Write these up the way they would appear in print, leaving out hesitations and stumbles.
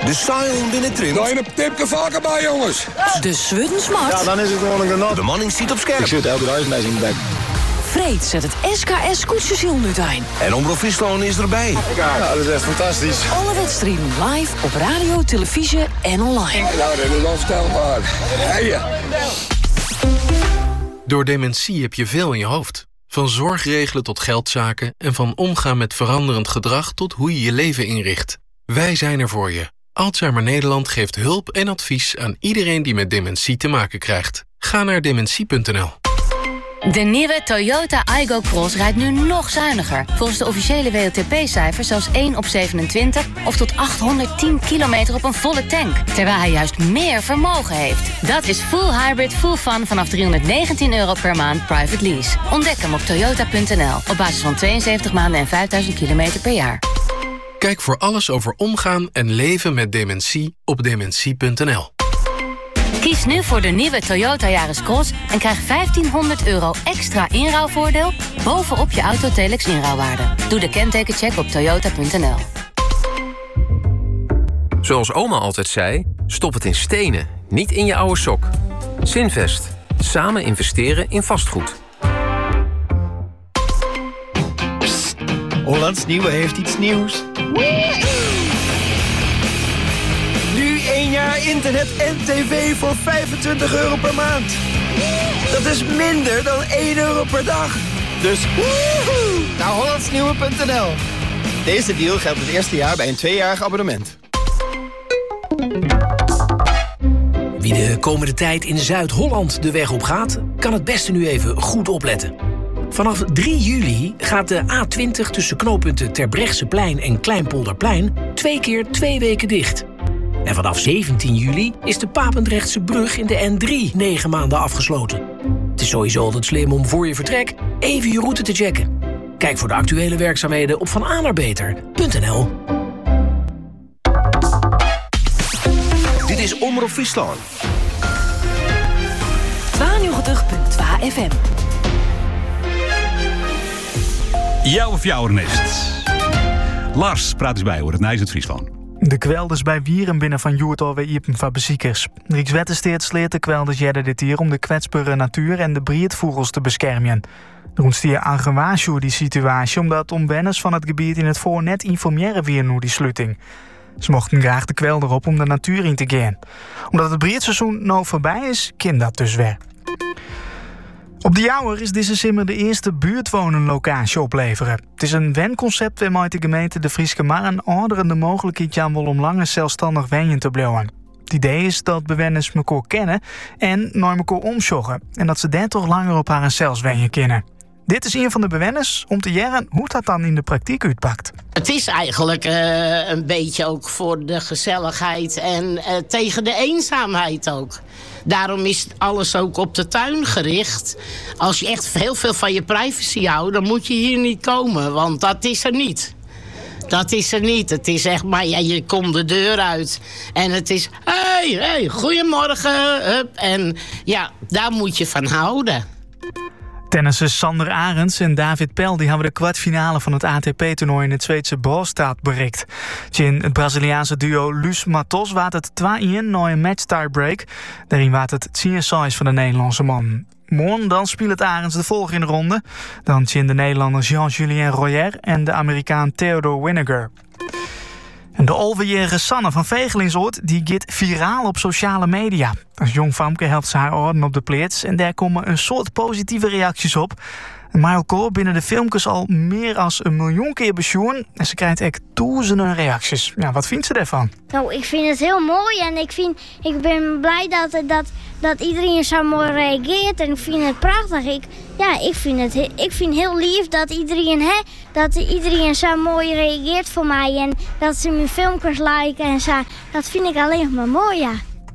De saaihoen binnen Trint. Nou, een tipje vaker bij, jongens. De Swuddensmart. Ja, dan is het gewoon een genot. De manning ziet op scherp. Ik zit elke huismes in de bek. Freed zet het SKS koetsstation uit. En Omroep Friesland is erbij. Ja, dat is echt fantastisch. Alle wedstrijden live op radio, televisie en online. Nou, dat is onvoorstelbaar. Hey. Door dementie heb je veel in je hoofd. Van zorgregelen tot geldzaken en van omgaan met veranderend gedrag tot hoe je je leven inricht. Wij zijn er voor je. Alzheimer Nederland geeft hulp en advies aan iedereen die met dementie te maken krijgt. Ga naar dementie.nl. De nieuwe Toyota Aygo Cross rijdt nu nog zuiniger. Volgens de officiële WLTP-cijfers zelfs 1 op 27... of tot 810 kilometer op een volle tank. Terwijl hij juist meer vermogen heeft. Dat is full hybrid, full fun vanaf €319 per maand private lease. Ontdek hem op toyota.nl. Op basis van 72 maanden en 5000 kilometer per jaar. Kijk voor alles over omgaan en leven met dementie op dementie.nl. Kies nu voor de nieuwe Toyota Yaris Cross en krijg €1500 extra inruilvoordeel bovenop je Autotelex inruilwaarde. Doe de kentekencheck op toyota.nl. Zoals oma altijd zei, stop het in stenen, niet in je oude sok. Zinvest. Samen investeren in vastgoed. Psst, Hollands Nieuwe heeft iets nieuws. Nu 1 jaar internet en tv voor €25 per maand. Dat is minder dan €1 per dag. Dus woehoe, naar hollandsnieuwe.nl. Deze deal geldt het eerste jaar bij een 2-jarig abonnement. Wie de komende tijd in Zuid-Holland de weg op gaat, kan het beste nu even goed opletten. Vanaf 3 juli gaat de A20 tussen knooppunten Terbrechtseplein en Kleinpolderplein 2 keer 2 weken dicht. En vanaf 17 juli is de Papendrechtse brug in de N3 9 maanden afgesloten. Het is sowieso altijd slim om voor je vertrek even je route te checken. Kijk voor de actuele werkzaamheden op vananerbeter.nl. Dit is Omroep Friesland. 92.2 FM. Jouw of jouw nest. Lars, praat eens bij hoor, het Nijs uit Friesland. De kwelders bij Wieren binnen van Joert alweer iepen van beziekers. Rijkswettensteert sleert de kwelders jedden dit hier om de kwetsbare natuur en de breedvogels te beschermen. Doen stier aan gewaarschuwd die situatie omdat onbenners van het gebied in het voor net informeren weer nu die sluiting. Ze mochten graag de kwelder op om de natuur in te gaan. Omdat het breedseizoen nou voorbij is, kan dat dus weer. Op de Jouwer is deze simmer de eerste buurtwonenlocatie opleveren. Het is een wenconcept waarmee de gemeente de Frieske Marren ouderen de mogelijkheid aan wil om langer zelfstandig wonen te blijven. Het idee is dat bewoners elkaar kennen en naar elkaar omzorgen. En dat ze daar toch langer op haar zelfs wonen kunnen. Dit is een van de bewoners om te jaren hoe dat dan in de praktijk uitpakt. Het is eigenlijk een beetje ook voor de gezelligheid en tegen de eenzaamheid ook. Daarom is alles ook op de tuin gericht. Als je echt heel veel van je privacy houdt, dan moet je hier niet komen, want dat is er niet. Dat is er niet. Het is echt maar, ja, je komt de deur uit en het is, hey, goedemorgen. En ja, daar moet je van houden. Tennissers Sander Arends en David Pel die hebben de kwartfinale van het ATP-toernooi in het Zweedse Båstad bereikt. In het Braziliaanse duo Luis Matos waard het 2-1 na een match tiebreak. Daarin waard het 10 size van de Nederlandse man. Morgen dan speelt het Arends de volgende ronde. Dan zien de Nederlanders Jean-Julien Royer en de Amerikaan Theodore Winnegar. En de alweerjarige Sanne van Vegelingsoord die gaat viraal op sociale media. Als jong famke helpt ze haar orden op de plaats en daar komen een soort positieve reacties op. Maar ook binnen de filmpjes al meer dan 1 miljoen keer besjoen en ze krijgt echt duizenden reacties. Ja, wat vindt ze daarvan? Nou, ik vind het heel mooi en ik ben blij dat iedereen zo mooi reageert en ik vind het prachtig. Ik vind heel lief dat iedereen zo mooi reageert voor mij en dat ze mijn filmpjes liken en zo. Dat vind ik alleen maar mooi, ja.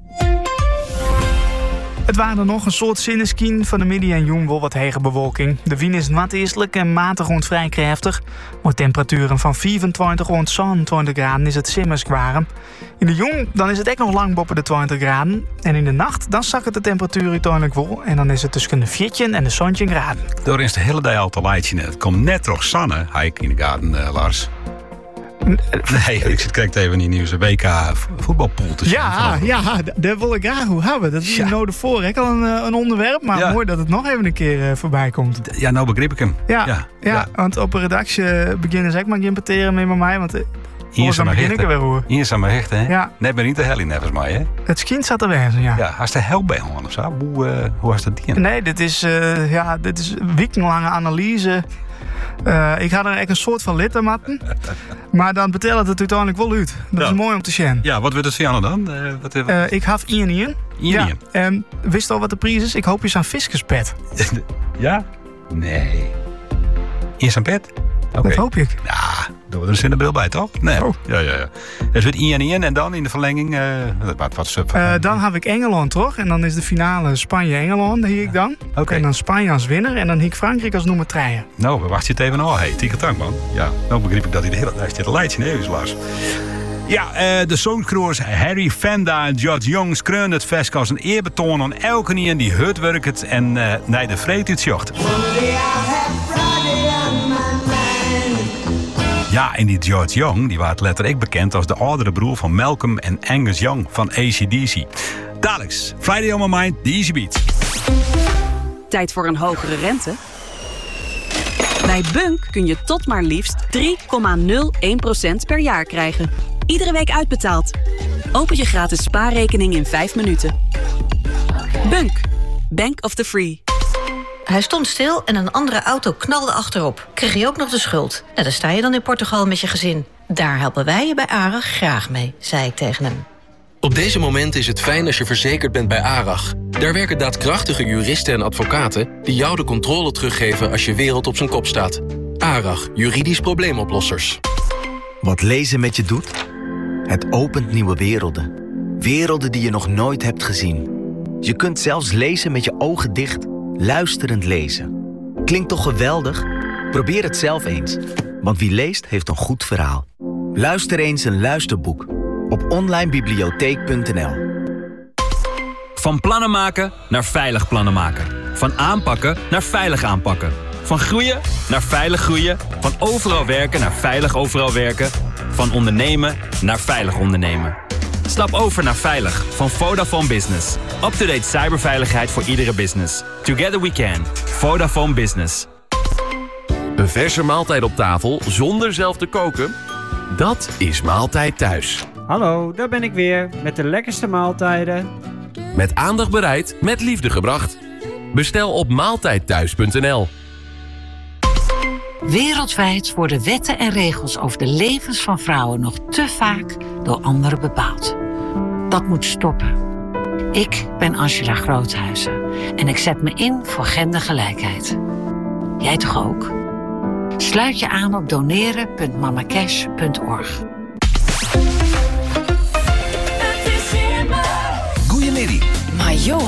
Het waren er nog een soort zinneskien van de middag en jong wel wat hege bewolking. De wind is wat eerlijk en matig rond vrij krachtig. Met temperaturen van 24 rond 27 graden is het simmers warm. In de jong dan is het echt nog lang boven de 20 graden. En in de nacht dan zakt de temperatuur uiteindelijk wel. En dan is het tussen de 14 en de 17 graden. Door is de hele dag al te leidje net. Het komt net toch zonne, hike in de garden, Lars. Nee, ik zit kijk even in die nieuwe WK voetbalpool te zien. Ja, daar wil ik graag hoe hebben. Dat is nou de voor. Al een onderwerp, maar mooi dat het nog even een keer voorbij komt. Ja, nou begreep ik hem. Ja, want op een redactie beginnen ze ook maar importeren met mij, want dan begin ik er weer hoor. Hier is aan mijn hecht, hè? Ja. Net ben niet de hel in, volgens mij, hè? Het kind zat er wezen, ja. Ja, als de hel bij of zo, hoe was dat die? Nee, dit is wekenlange analyse. Ik had er echt een soort van lidmatten. Maar dan betelt het uiteindelijk wel uit. Dat is mooi om te zien. Ja, wat wordt het voor jou dan? Ik had Ian. Ja. En wist al wat de prijs is? Ik hoop je aan fiscuspet. Ja? Nee. Eerst aan pet? Okay. Dat hoop ik. Ja, doen we er een bril bij, toch? Nee. Oh. Ja. Dus wordt Ian en dan in de verlenging... dan heb ik Engeland, toch? En dan is de finale Spanje-Engeland, hier ik dan. Okay. En dan Spanje als winnaar. En dan hier ik Frankrijk als nummer 3. Nou, we wachten het even al. Hey, tiekertank, man. Ja, nou begreep ik dat hij de hele tijd het lijstje neus las. Ja, de songcroers Harry Venda en George Young skreun het fest als een eerbetoon aan elke nien die hard werkt en naar de vreed uitzocht. Ja, en die George Young die werd letterlijk bekend als de oudere broer van Malcolm en Angus Young van AC/DC. Dadelijks, Friday on my mind, the Easy Beat. Tijd voor een hogere rente? Bij Bunk kun je tot maar liefst 3,01% per jaar krijgen. Iedere week uitbetaald. Open je gratis spaarrekening in 5 minuten. Bunk. Bank of the Free. Hij stond stil en een andere auto knalde achterop. Kreeg je ook nog de schuld. Nou, daar sta je dan in Portugal met je gezin. Daar helpen wij je bij ARAG graag mee, zei ik tegen hem. Op deze moment is het fijn als je verzekerd bent bij ARAG. Daar werken daadkrachtige juristen en advocaten die jou de controle teruggeven als je wereld op zijn kop staat. ARAG, juridisch probleemoplossers. Wat lezen met je doet? Het opent nieuwe werelden. Werelden die je nog nooit hebt gezien. Je kunt zelfs lezen met je ogen dicht, luisterend lezen. Klinkt toch geweldig? Probeer het zelf eens. Want wie leest, heeft een goed verhaal. Luister eens een luisterboek op onlinebibliotheek.nl. Van plannen maken naar veilig plannen maken. Van aanpakken naar veilig aanpakken. Van groeien naar veilig groeien. Van overal werken naar veilig overal werken. Van ondernemen naar veilig ondernemen. Stap over naar Veilig van Vodafone Business. Up-to-date cyberveiligheid voor iedere business. Together we can. Vodafone Business. Een verse maaltijd op tafel zonder zelf te koken? Dat is Maaltijd Thuis. Hallo, daar ben ik weer met de lekkerste maaltijden. Met aandacht bereid, met liefde gebracht. Bestel op maaltijdthuis.nl. Wereldwijd worden wetten en regels over de levens van vrouwen nog te vaak door anderen bepaald. Dat moet stoppen. Ik ben Angela Groothuizen en ik zet me in voor gendergelijkheid. Jij toch ook? Sluit je aan op doneren.mamacash.org.